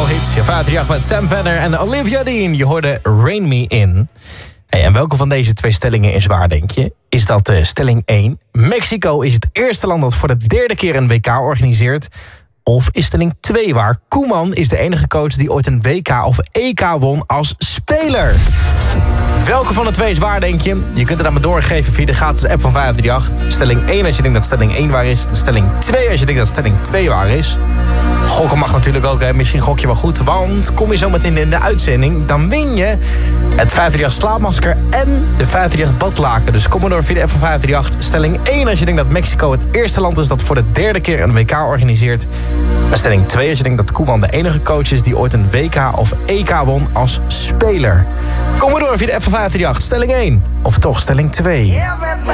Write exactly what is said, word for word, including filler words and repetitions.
hits. Je vijfhonderdachttien met Sam Fender en Olivia Dean. Je hoorde Rain Me In. Hey, en welke van deze twee stellingen is waar, denk je? Is dat uh, stelling één? Mexico is het eerste land dat voor de derde keer een W K organiseert. Of is stelling twee waar? Koeman is de enige coach die ooit een W K of E K won als speler. Welke van de twee is waar, denk je? Je kunt het aan me doorgeven via de gratis app van vijf drie acht. Stelling één als je denkt dat stelling één waar is. Stelling twee als je denkt dat stelling twee waar is. Gokken mag natuurlijk ook, hè. Misschien gok je wel goed. Want kom je zo meteen in de uitzending, dan win je het vijf drie acht slaapmasker en de vijf drie acht badlaken. Dus kom maar door via de app van vijf drie acht. Stelling één als je denkt dat Mexico het eerste land is dat voor de derde keer een W K organiseert. En stelling twee als je denkt dat Koeman de enige coach is die ooit een W K of E K won als speler. Kom maar door via de app van vijf drie acht. Stelling één of toch stelling twee.